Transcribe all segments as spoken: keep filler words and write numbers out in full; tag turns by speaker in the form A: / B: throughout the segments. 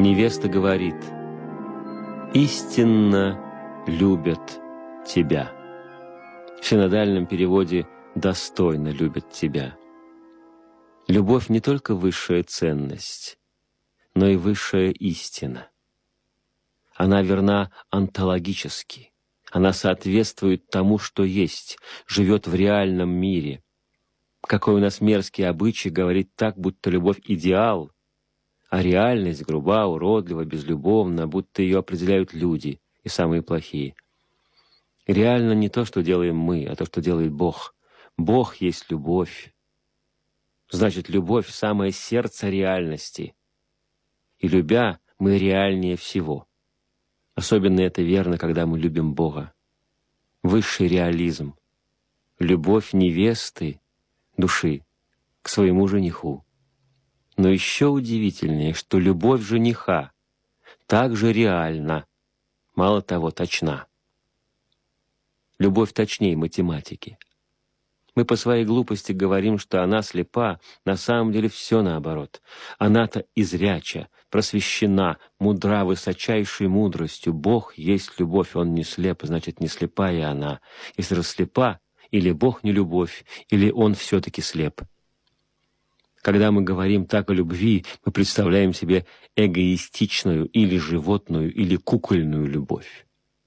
A: Невеста говорит: «Истинно любят тебя». В синодальном переводе «достойно любят тебя». Любовь не только высшая ценность, но и высшая истина. Она верна онтологически, она соответствует тому, что есть, живет в реальном мире. Какой у нас мерзкий обычай говорить так, будто любовь — идеал, а реальность груба, уродлива, безлюбовна, будто ее определяют люди, и самые плохие. Реально не то, что делаем мы, а то, что делает Бог. Бог есть любовь. Значит, любовь — самое сердце реальности. И любя, мы реальнее всего. Особенно это верно, когда мы любим Бога. Высший реализм. Любовь невесты, души, к своему жениху. Но еще удивительнее, что любовь жениха также реальна, мало того, точна. Любовь точнее математики. Мы по своей глупости говорим, что она слепа, на самом деле все наоборот. Она-то изряча, просвещена, мудра высочайшей мудростью. Бог есть любовь, Он не слеп, значит, не слепа и она. Если расслепа, или Бог не любовь, или Он все-таки слеп. Когда мы говорим так о любви, мы представляем себе эгоистичную или животную, или кукольную любовь.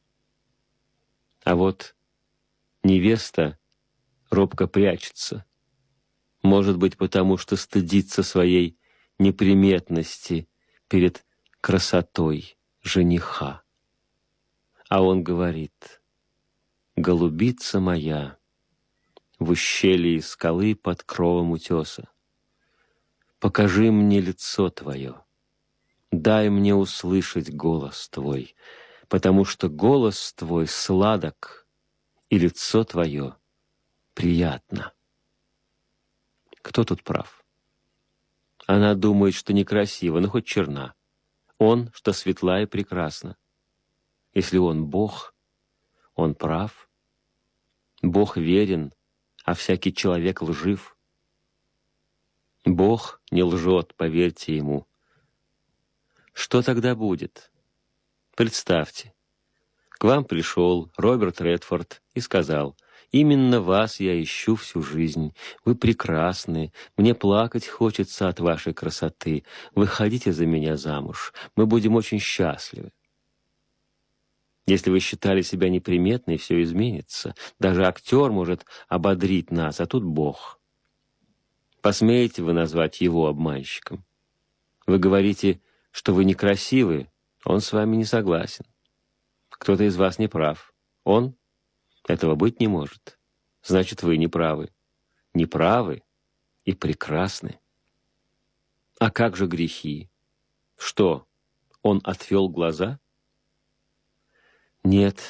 A: А вот невеста робко прячется. Может быть, потому что стыдится своей неприметности перед красотой жениха. А он говорит: «Голубица моя, в ущелье скалы под кровом утеса, покажи мне лицо твое, дай мне услышать голос твой, потому что голос твой сладок, и лицо твое приятно». Кто тут прав? Она думает, что некрасиво, но хоть черна. Он, что светла и прекрасна. Если он Бог, он прав. Бог верен, а всякий человек лжив. Бог не лжет, поверьте ему. Что тогда будет? Представьте, к вам пришел Роберт Редфорд и сказал: «Именно вас я ищу всю жизнь. Вы прекрасны, мне плакать хочется от вашей красоты. Выходите за меня замуж, мы будем очень счастливы». Если вы считали себя неприметной, все изменится. Даже актер может ободрить нас, а тут Бог. Посмеете вы назвать его обманщиком? Вы говорите, что вы некрасивы, он с вами не согласен. Кто-то из вас не прав. Он? Этого быть не может. Значит, вы не правы. Не правы и прекрасны. А как же грехи? Что, он отвел глаза? Нет,